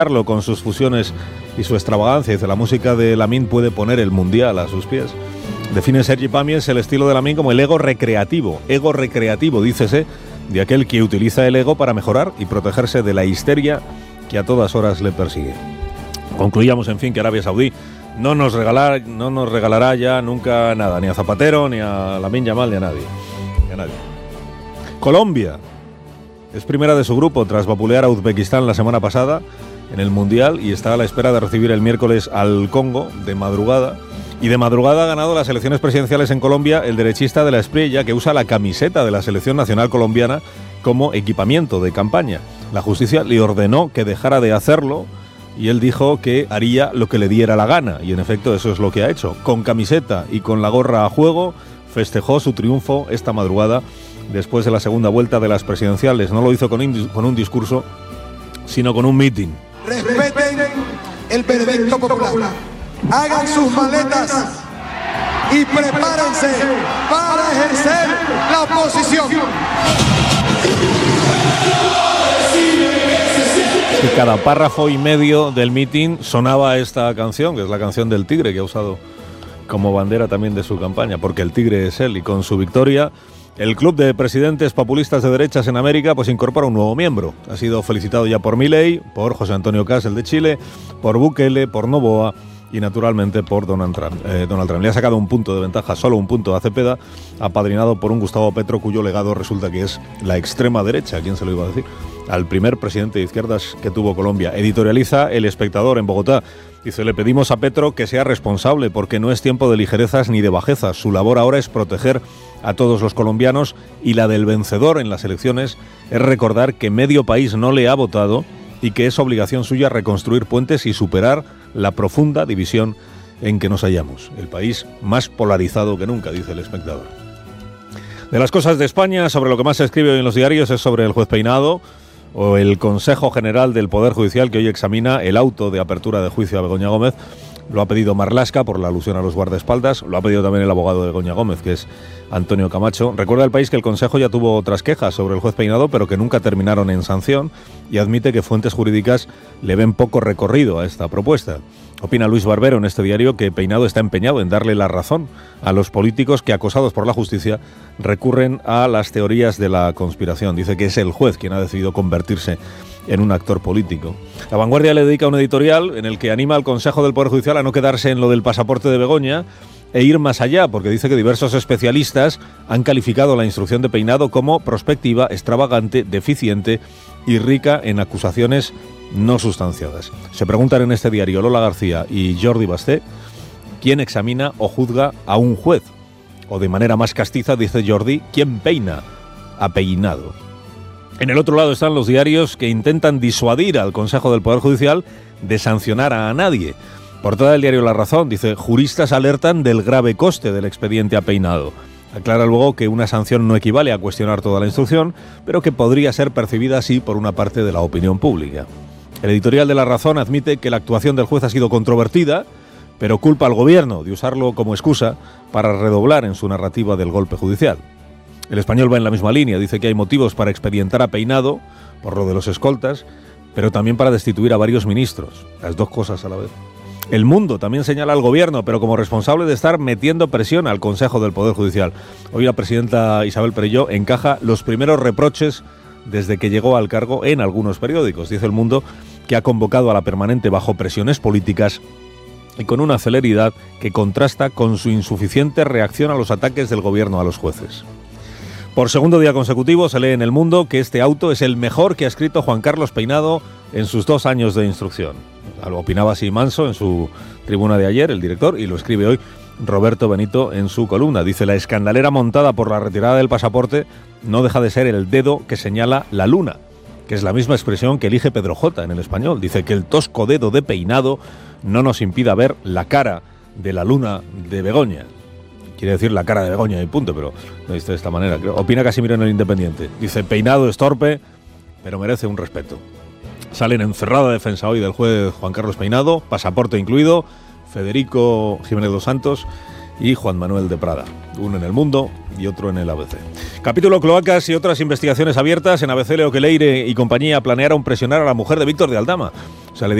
con sus fusiones y su extravagancia. Dice, la música de Lamin puede poner el mundial a sus pies. Define Sergi Pàmies el estilo de Lamin como el ego recreativo, dícese, de aquel que utiliza el ego para mejorar y protegerse de la histeria que a todas horas le persigue. Concluíamos, en fin, que Arabia Saudí no nos regalará ya nunca nada, ni a Zapatero, ni a Lamine Yamal, ni a nadie. Colombia es primera de su grupo tras vapulear a Uzbekistán la semana pasada en el Mundial y está a la espera de recibir el miércoles al Congo de madrugada. Y de madrugada ha ganado las elecciones presidenciales en Colombia el derechista de la Espriella, que usa la camiseta de la selección nacional colombiana como equipamiento de campaña. La justicia le ordenó que dejara de hacerlo y él dijo que haría lo que le diera la gana. Y en efecto eso es lo que ha hecho. Con camiseta y con la gorra a juego festejó su triunfo esta madrugada después de la segunda vuelta de las presidenciales. No lo hizo con un discurso, sino con un mitin. Respeten el veredicto popular. Hagan sus maletas y prepárense para ejercer la oposición. Que cada párrafo y medio del mitin sonaba esta canción, que es la canción del Tigre, que ha usado como bandera también de su campaña, porque el Tigre es él, y con su victoria el Club de Presidentes Populistas de Derechas en América pues incorpora un nuevo miembro. Ha sido felicitado ya por Milei, por José Antonio Kast, el de Chile, por Bukele, por Noboa y naturalmente por Donald Trump. Le ha sacado un punto de ventaja, solo un punto a Cepeda, apadrinado por un Gustavo Petro cuyo legado resulta que es la extrema derecha. ¿Quién se lo iba a decir? Al primer presidente de izquierdas que tuvo Colombia. Editorializa El Espectador en Bogotá. Dice, le pedimos a Petro que sea responsable porque no es tiempo de ligerezas ni de bajezas. Su labor ahora es proteger a todos los colombianos y la del vencedor en las elecciones es recordar que medio país no le ha votado y que es obligación suya reconstruir puentes y superar la profunda división en que nos hallamos. El país más polarizado que nunca, dice El Espectador. De las cosas de España, sobre lo que más se escribe hoy en los diarios es sobre el juez Peinado o el Consejo General del Poder Judicial que hoy examina el auto de apertura de juicio a Begoña Gómez. Lo ha pedido Marlaska por la alusión a los guardaespaldas, lo ha pedido también el abogado de Begoña Gómez, que es Antonio Camacho. Recuerda el país que el Consejo ya tuvo otras quejas sobre el juez Peinado, pero que nunca terminaron en sanción, y admite que fuentes jurídicas le ven poco recorrido a esta propuesta. Opina Luis Barbero en este diario que Peinado está empeñado en darle la razón a los políticos que, acosados por la justicia, recurren a las teorías de la conspiración. Dice que es el juez quien ha decidido convertirse en un actor político. La Vanguardia le dedica un editorial en el que anima al Consejo del Poder Judicial a no quedarse en lo del pasaporte de Begoña e ir más allá, porque dice que diversos especialistas han calificado la instrucción de Peinado como prospectiva, extravagante, deficiente y rica en acusaciones no sustanciadas. Se preguntan en este diario Lola García y Jordi Basté quién examina o juzga a un juez, o de manera más castiza, dice Jordi, quién peina a Peinado. En el otro lado están los diarios que intentan disuadir al Consejo del Poder Judicial de sancionar a nadie. Portada del diario La Razón dice, juristas alertan del grave coste del expediente a Peinado. Aclara luego que una sanción no equivale a cuestionar toda la instrucción, pero que podría ser percibida así por una parte de la opinión pública. El editorial de La Razón admite que la actuación del juez ha sido controvertida, pero culpa al gobierno de usarlo como excusa para redoblar en su narrativa del golpe judicial. El Español va en la misma línea, dice que hay motivos para expedientar a Peinado por lo de los escoltas, pero también para destituir a varios ministros, las dos cosas a la vez. El Mundo también señala al gobierno, pero como responsable de estar metiendo presión al Consejo del Poder Judicial. Hoy la presidenta Isabel Perelló encaja los primeros reproches desde que llegó al cargo en algunos periódicos. Dice El Mundo que ha convocado a la permanente bajo presiones políticas y con una celeridad que contrasta con su insuficiente reacción a los ataques del gobierno a los jueces. Por segundo día consecutivo se lee en El Mundo que este auto es el mejor que ha escrito Juan Carlos Peinado en sus 2 años de instrucción. Lo opinaba así Manso en su tribuna de ayer, el director, y lo escribe hoy Roberto Benito en su columna. Dice, la escandalera montada por la retirada del pasaporte no deja de ser el dedo que señala la luna, que es la misma expresión que elige Pedro J. en El Español. Dice que el tosco dedo de Peinado no nos impida ver la cara de la luna de Begoña. Quiere decir la cara de Begoña y punto, pero lo dice de esta manera. Opina Casimiro en El Independiente. Dice, Peinado es torpe, pero merece un respeto. Salen en cerrada defensa hoy del juez Juan Carlos Peinado, pasaporte incluido, Federico Jiménez dos Santos y Juan Manuel de Prada. uno en El Mundo y otro en el ABC. Capítulo cloacas y otras investigaciones abiertas. En ABC, Leo que Leire y compañía planearon presionar a la mujer de Víctor de Aldama. O sea, le